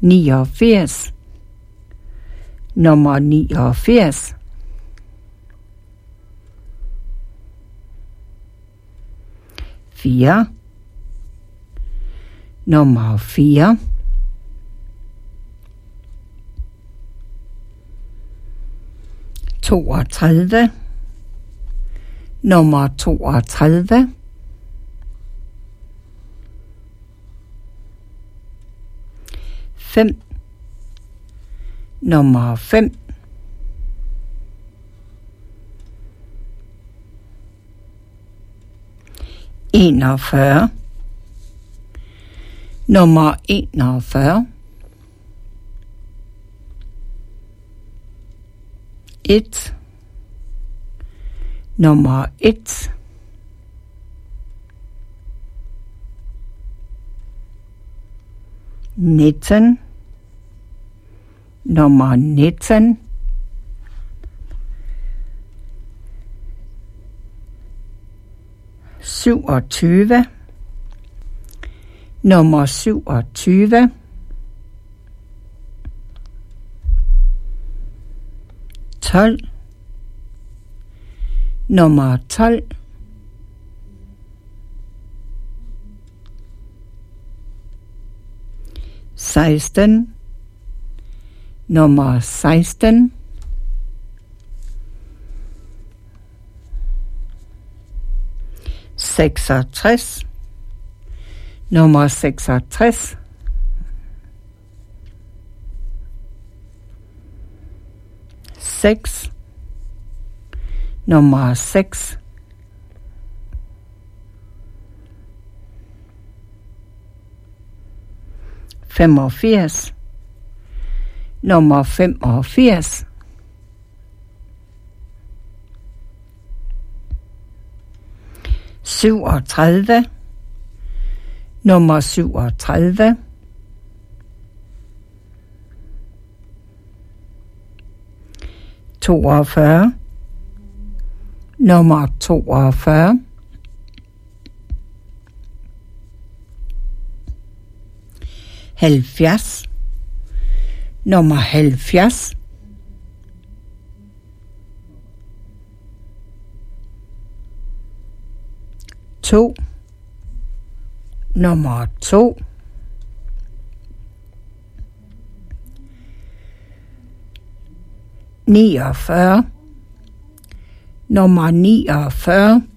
89, nummer 89, 4, nummer 4, 32, nummer 32, 5, nummer 5, 41, nummer 41, 1, nummer 1, 19, nummer 19, 27, nummer 27, 12, nummer 12, 16, nummer 16, 66, nummer 66, 6, nummer 6, 85, nummer 85, 37, nummer 37, 42, nummer 42, 70, nummer 70, 2, nummer 2, 49, nummer 49,